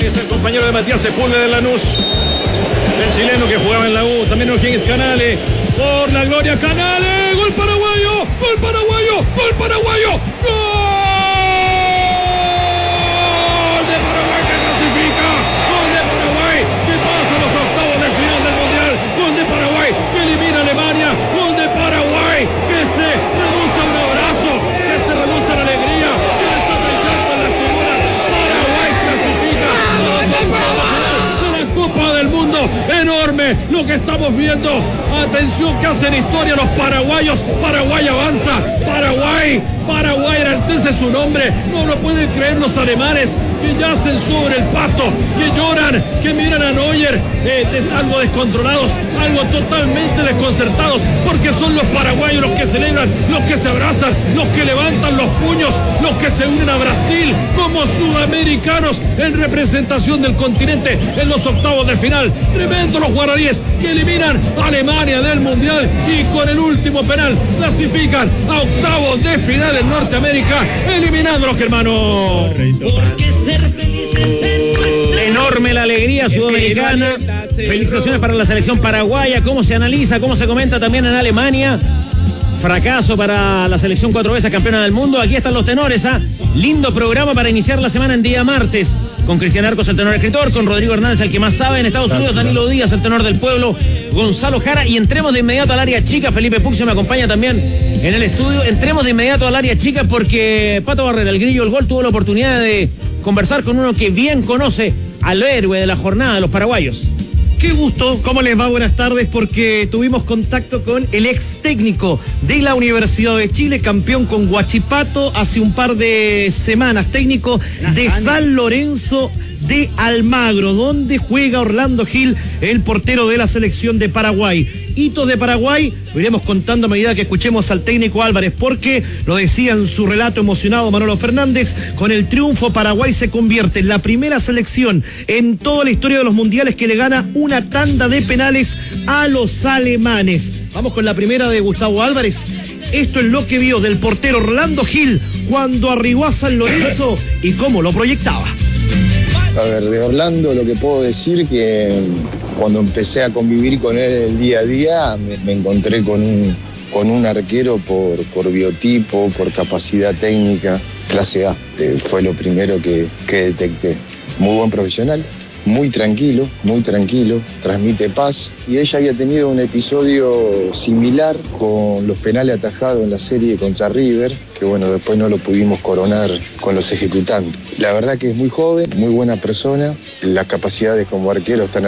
está el compañero de Matías Sepúlveda de Lanús. El chileno que jugaba en la U. También O'Higgins Canales. Por la gloria Canales. Gol paraguayo. Gol paraguayo. Gol paraguayo. ¡Gol! Que elimina a Alemania, gol de Paraguay, que se reduce a un abrazo, que se reduce a la alegría, que desata el canto en las tribunas. Paraguay clasifica de la Copa del Mundo. Enorme lo que estamos viendo. Atención que hacen historia los paraguayos. Paraguay avanza. Paraguay enaltece su nombre. No lo pueden creer los alemanes, que yacen sobre el pasto, que lloran, que miran a Neuer algo descontrolados, algo totalmente desconcertados, porque son los paraguayos los que celebran, los que se abrazan, los que levantan los puños, los que se unen a Brasil como sudamericanos en representación del continente en los octavos de final. Tremendo los guaraníes que eliminan a Alemania del Mundial y con el último penal clasifican a octavos de final en Norteamérica, eliminando a los germanos. Enorme la alegría sudamericana. Felicitaciones para la selección paraguaya. Cómo se analiza, cómo se comenta también en Alemania. Fracaso para la selección 4 veces campeona del mundo. Aquí están los tenores. Lindo programa para iniciar la semana en día martes. Con Cristian Arcos, el tenor escritor. Con Rodrigo Hernández, el que más sabe. En Estados Unidos, Danilo Díaz, el tenor del pueblo. Gonzalo Jara. Y entremos de inmediato al área chica. Felipe Puxio me acompaña también en el estudio. Entremos de inmediato al área chica porque Pato Barrera, el Grillo del Gol, tuvo la oportunidad de conversar con uno que bien conoce al héroe de la jornada de los paraguayos. Qué gusto, ¿cómo les va? Buenas tardes, porque tuvimos contacto con el ex técnico de la Universidad de Chile, campeón con Huachipato hace un par de semanas, técnico de San Lorenzo de Almagro, donde juega Orlando Gil, el portero de la selección de Paraguay. Hitos de Paraguay, lo iremos contando a medida que escuchemos al técnico Álvarez, porque lo decía en su relato emocionado Manolo Fernández, con el triunfo Paraguay se convierte en la primera selección en toda la historia de los mundiales que le gana una tanda de penales a los alemanes. Vamos con la primera de Gustavo Álvarez. Esto es lo que vio del portero Orlando Gil cuando arribó a San Lorenzo y cómo lo proyectaba. A ver, de Orlando lo que puedo decir que cuando empecé a convivir con él el día a día me encontré con un arquero por biotipo, por capacidad técnica, clase A. Fue lo primero que detecté. Muy buen profesional, muy tranquilo, transmite paz. Y ella había tenido un episodio similar con los penales atajados en la serie contra River, que bueno, después no lo pudimos coronar con los ejecutantes. La verdad que es muy joven, muy buena persona, las capacidades como arquero están